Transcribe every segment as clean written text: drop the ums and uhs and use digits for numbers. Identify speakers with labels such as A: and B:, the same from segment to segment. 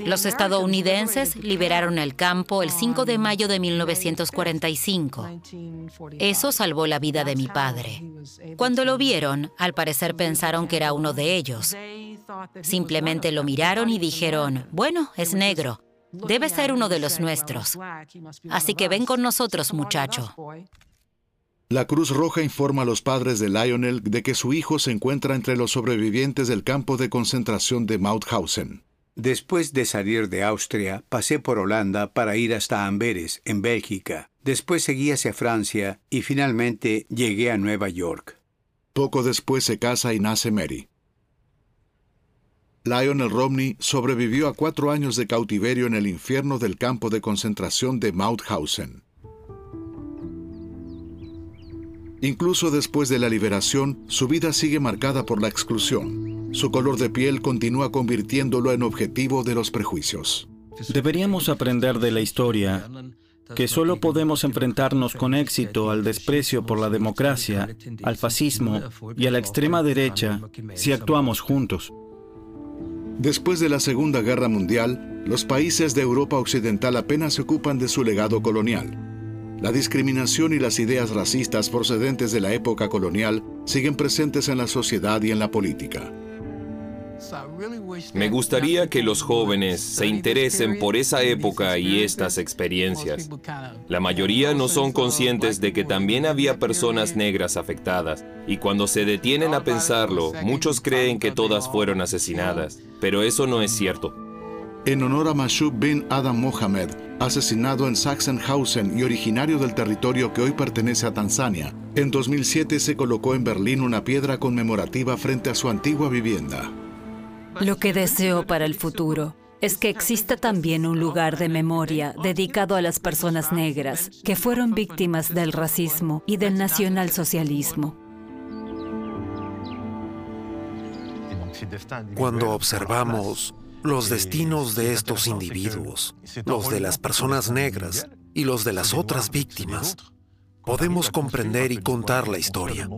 A: Los estadounidenses liberaron el campo el 5 de mayo de 1945. Eso salvó la vida de mi padre. Cuando lo vieron, al parecer pensaron que era uno de ellos. Simplemente lo miraron y dijeron, bueno, es negro. Debe ser uno de los nuestros. Así que ven con nosotros, muchacho.
B: La Cruz Roja informa a los padres de Lionel de que su hijo se encuentra entre los sobrevivientes del campo de concentración de Mauthausen.
C: Después de salir de Austria, pasé por Holanda para ir hasta Amberes, en Bélgica. Después seguí hacia Francia y finalmente llegué a Nueva York.
B: Poco después se casa y nace Mary. Lionel Romney sobrevivió a 4 años de cautiverio en el infierno del campo de concentración de Mauthausen. Incluso después de la liberación, su vida sigue marcada por la exclusión. Su color de piel continúa convirtiéndolo en objetivo de los prejuicios.
D: Deberíamos aprender de la historia que solo podemos enfrentarnos con éxito al desprecio por la democracia, al fascismo y a la extrema derecha si actuamos juntos.
B: Después de la Segunda Guerra Mundial, los países de Europa Occidental apenas se ocupan de su legado colonial. La discriminación y las ideas racistas procedentes de la época colonial siguen presentes en la sociedad y en la política.
E: Me gustaría que los jóvenes se interesen por esa época y estas experiencias. La mayoría no son conscientes de que también había personas negras afectadas, y cuando se detienen a pensarlo, muchos creen que todas fueron asesinadas, pero eso no es cierto.
B: En honor a Mashoub bin Adam Mohamed, asesinado en Sachsenhausen y originario del territorio que hoy pertenece a Tanzania, en 2007 se colocó en Berlín una piedra conmemorativa frente a su antigua vivienda.
F: Lo que deseo para el futuro es que exista también un lugar de memoria dedicado a las personas negras que fueron víctimas del racismo y del nacionalsocialismo.
G: Cuando observamos los destinos de estos individuos, los de las personas negras y los de las otras víctimas, podemos comprender y contar la historia.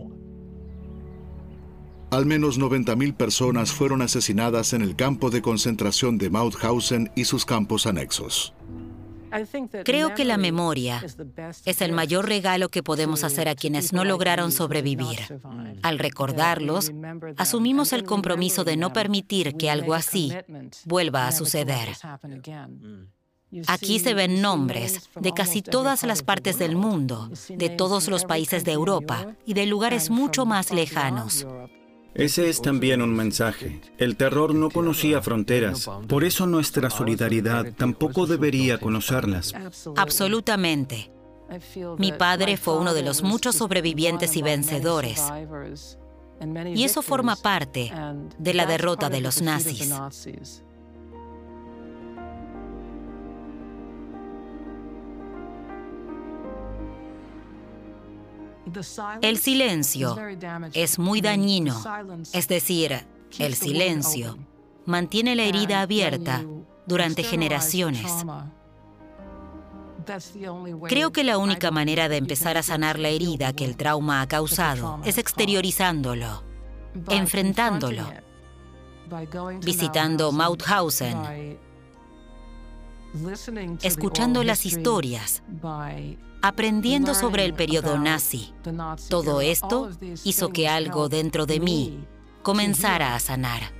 B: Al menos 90.000 personas fueron asesinadas en el campo de concentración de Mauthausen y sus campos anexos.
A: Creo que la memoria es el mayor regalo que podemos hacer a quienes no lograron sobrevivir. Al recordarlos, asumimos el compromiso de no permitir que algo así vuelva a suceder. Aquí se ven nombres de casi todas las partes del mundo, de todos los países de Europa y de lugares mucho más lejanos.
D: Ese es también un mensaje. El terror no conocía fronteras, por eso nuestra solidaridad tampoco debería conocerlas.
A: Absolutamente. Mi padre fue uno de los muchos sobrevivientes y vencedores. Y eso forma parte de la derrota de los nazis. El silencio es muy dañino, es decir, el silencio mantiene la herida abierta durante generaciones. Creo que la única manera de empezar a sanar la herida que el trauma ha causado es exteriorizándolo, enfrentándolo, visitando Mauthausen, escuchando las historias, aprendiendo sobre el periodo nazi. Todo esto hizo que algo dentro de mí comenzara a sanar.